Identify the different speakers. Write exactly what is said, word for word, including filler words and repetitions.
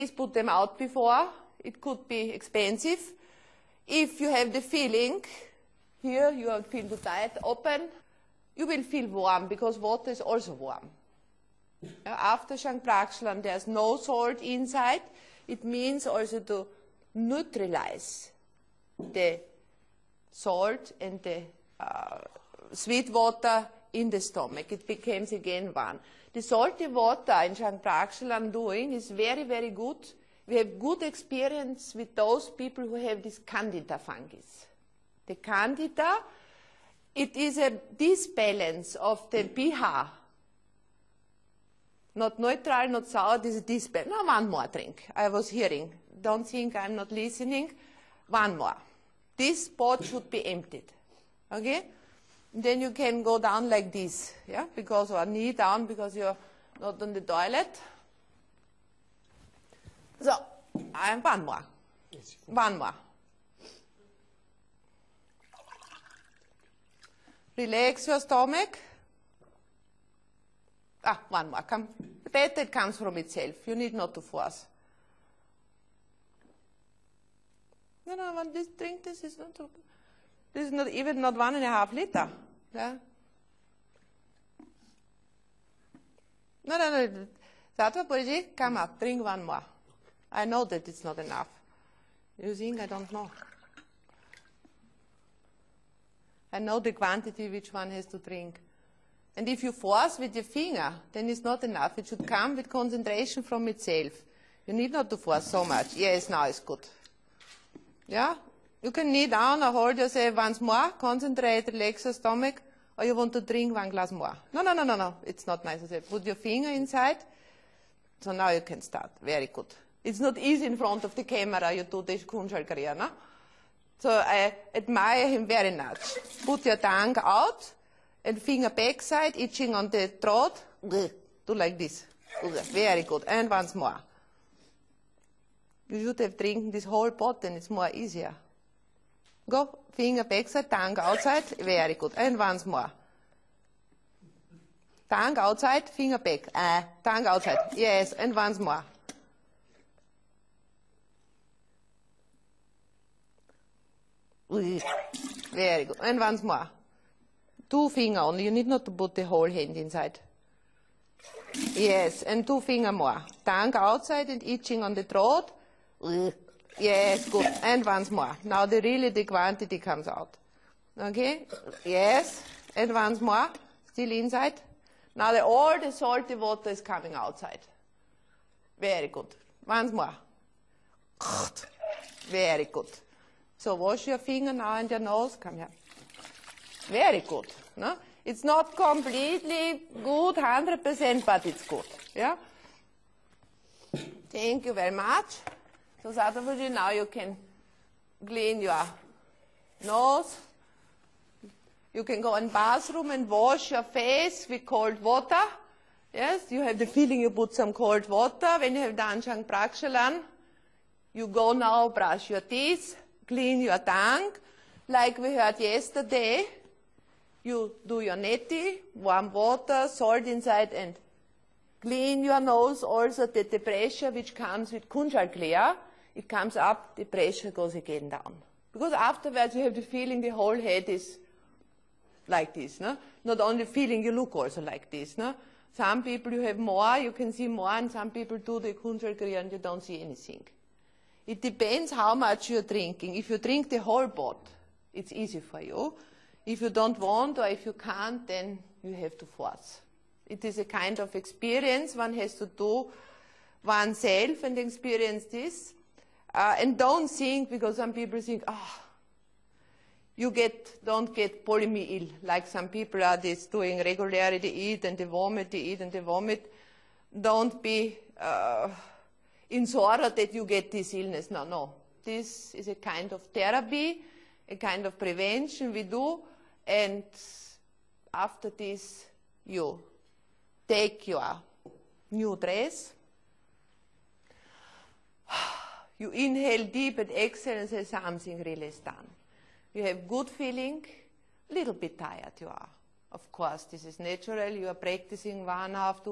Speaker 1: Please put them out before. It could be expensive. If you have the feeling, here you feel the diet open, you will feel warm because water is also warm. After Shankrakshalan, there's no salt inside. It means also to neutralize the salt and the uh, sweet water in the stomach. It becomes again one. The salty water in Shankrakshalan doing is very, very good. We have good experience with those people who have this Candida fungus. The Candida, it is a disbalance of the pH. Not neutral, not sour, this is disbalance. Now one more drink. I was hearing. Don't think I'm not listening. One more. This pot should be emptied. Okay? Then you can go down like this, yeah, because or knee down because you're not on the toilet. So, and one more. One more. Relax your stomach. Ah, one more. Come. Better it comes from itself. You need not to force. No, no, when this drink, this is not. This is not even not one and a half liter. Yeah? No, no, no. Satwa Purji, come up, drink one more. I know that it's not enough. You think I don't know? I know the quantity which one has to drink. And if you force with your finger, then it's not enough. It should come with concentration from itself. You need not to force so much. Yes, now it's good. Yeah? You can knee down or hold yourself once more, concentrate, relax your stomach, or you want to drink one glass more. No, no, no, no, no. It's not nice to say. Put your finger inside. So now you can start. Very good. It's not easy in front of the camera, you do this Kunshal career, no? So I admire him very much. Put your tongue out and finger backside, itching on the throat. Do like this. Very good. And once more. You should have drinking this whole pot, and it's more easier. Go, finger backside, tongue outside, very good. And once more. Tongue outside, finger back. Uh, tongue outside, yes, and once more. Very good. And once more. Two finger only, you need not to put the whole hand inside. Yes, and two finger more. Tongue outside and itching on the throat. Yes, good. And once more. Now the really the quantity comes out. Okay? Yes. And once more. Still inside. Now the, all the salty water is coming outside. Very good. Once more. Very good. So wash your finger now and your nose. Come here. Very good. No? It's not completely good, one hundred percent, but it's good. Yeah? Thank you very much. So Satapuji, now you can clean your nose. You can go in bathroom and wash your face with cold water. Yes, you have the feeling you put some cold water. When you have done Shankrakshalan, you go now, brush your teeth, clean your tongue. Like we heard yesterday, you do your neti, warm water, salt inside, and clean your nose also, that the pressure which comes with Kunshal Kriya, it comes up, the pressure goes again down. Because afterwards you have the feeling the whole head is like this. No? Not only feeling, you look also like this. No? Some people you have more, you can see more, and some people do the Kunshal Kriya and you don't see anything. It depends how much you're drinking. If you drink the whole pot, it's easy for you. If you don't want or if you can't, then you have to force. It is a kind of experience one has to do oneself and experience this. Uh, and don't think, because some people think, ah, oh, you get, don't get polymyelitis ill, like some people are this doing regularly, they eat and they vomit, they eat and they vomit. Don't be uh, in sorrow that you get this illness. No, no. This is a kind of therapy, a kind of prevention we do, and after this you take your new dress, you inhale deep and exhale and say something really is done. You have good feeling, little bit tired you are. Of course, this is natural. You are practicing one, half, two